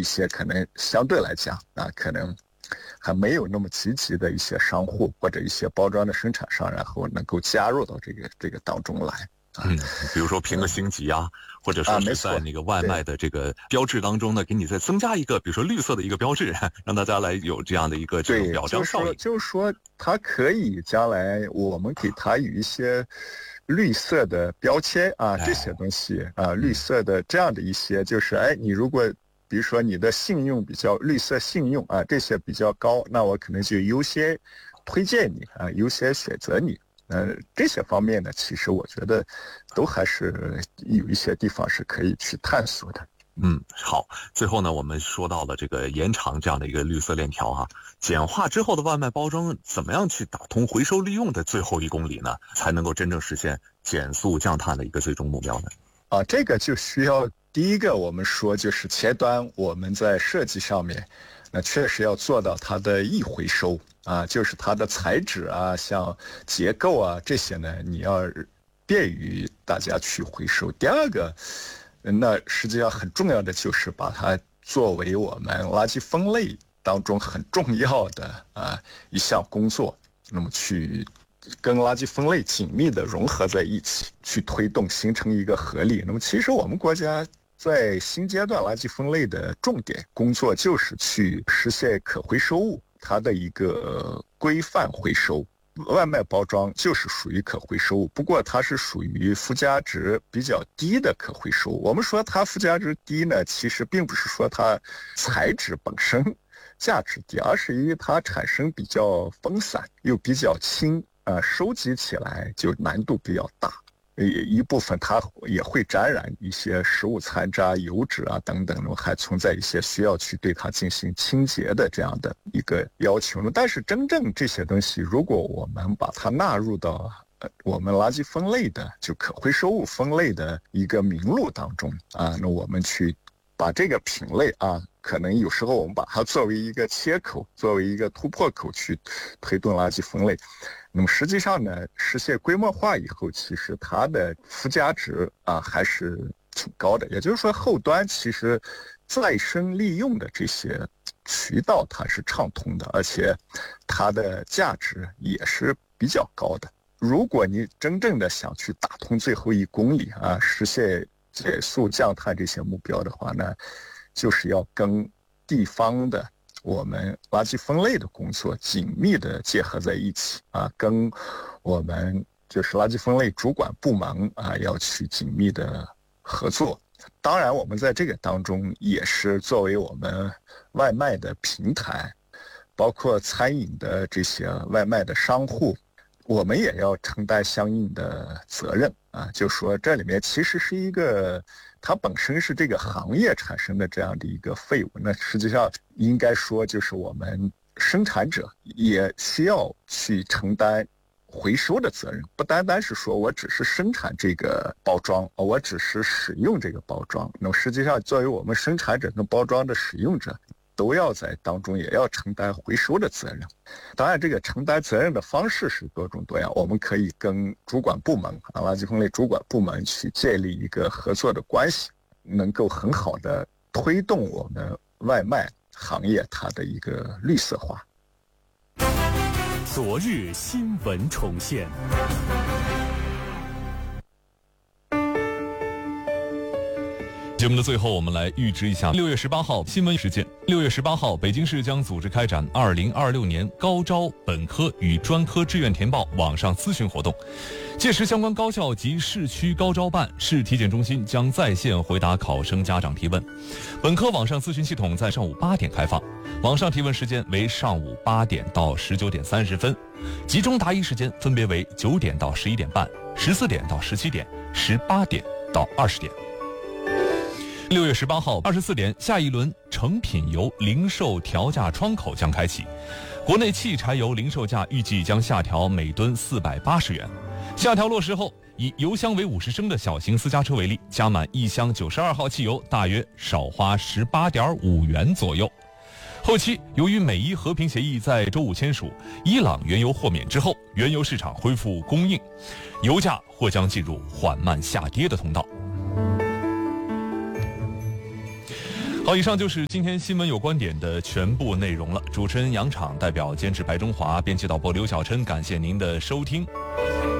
一些可能相对来讲可能还没有那么积极的一些商户或者一些包装的生产商，然后能够加入到这个当中来。 比如说评个星级啊，或者说是在那个外卖的这个标志当中呢，给你再增加一个，比如说绿色的一个标志，让大家来有这样的一个这种表彰效应。 就是说它可以将来我们给它有一些绿色的标签这些东西绿色的这样的一些，就是你如果比如说你的信用比较绿色信用这些比较高，那我可能就优先推荐你优先选择你。这些方面呢，其实我觉得都还是有一些地方是可以去探索的。 好，最后呢，我们说到了这个延长这样的一个绿色链条简化之后的外卖包装怎么样去打通回收利用的最后1公里呢，才能够真正实现减速降碳的一个最终目标呢？ 这个就需要第一个我们说就是前端我们在设计上面，那确实要做到它的易回收就是它的材质像结构这些呢，你要便于大家去回收。第二个，那实际上很重要的就是把它作为我们垃圾分类当中很重要的一项工作，那么去跟垃圾分类紧密的融合在一起，去推动形成一个合力。那么其实我们国家在新阶段垃圾分类的重点工作就是去实现可回收物它的一个规范回收。外卖包装就是属于可回收物，不过它是属于附加值比较低的可回收物。我们说它附加值低呢，其实并不是说它材质本身价值低，而是因为它产生比较分散又比较轻收集起来就难度比较大。一部分它也会沾染一些食物残渣、油脂等等，还存在一些需要去对它进行清洁的这样的一个要求。但是真正这些东西，如果我们把它纳入到我们垃圾分类的就可回收物分类的一个名录当中那我们去把这个品类可能有时候我们把它作为一个切口，作为一个突破口去推动垃圾分类。那么实际上呢，实现规模化以后，其实它的附加值还是挺高的。也就是说，后端其实再生利用的这些渠道它是畅通的，而且它的价值也是比较高的。如果你真正的想去打通最后1公里实现减速降碳这些目标的话呢，就是要跟地方的我们垃圾分类的工作紧密的结合在一起跟我们就是垃圾分类主管部门要去紧密的合作。当然我们在这个当中也是作为我们外卖的平台，包括餐饮的这些外卖的商户，我们也要承担相应的责任就说这里面其实是一个它本身是这个行业产生的这样的一个废物，那实际上应该说就是我们生产者也需要去承担回收的责任，不单单是说我只是生产这个包装，我只是使用这个包装，那么实际上作为我们生产者跟包装的使用者都要在当中也要承担回收的责任。当然这个承担责任的方式是多种多样，我们可以跟主管部门垃圾分类主管部门去建立一个合作的关系，能够很好的推动我们外卖行业它的一个绿色化。 昨日新闻重现。 节目的最后，我们来预知一下6月18号新闻事件。6月18号，北京市将组织开展2026年高招本科与专科志愿填报网上咨询活动。届时，相关高校及市区高招办、市体检中心将在线回答考生家长提问。本科网上咨询系统在上午8点开放，网上提问时间为上午8点到19点30分，集中答疑时间分别为9点到11点半、14点到17点、18点到20点。6月18号24点，下一轮成品油零售调价窗口将开启。国内汽柴油零售价预计将下调每吨480元。下调落实后，以油箱为50升的小型私家车为例，加满1箱92号汽油大约少花18.5元左右。后期由于美伊和平协议在周五签署，伊朗原油豁免之后，原油市场恢复供应，油价或将进入缓慢下跌的通道。 好，以上就是今天新闻有观点的全部内容了。主持人杨昶代表监制白中华，编辑导播刘晓琛，感谢您的收听。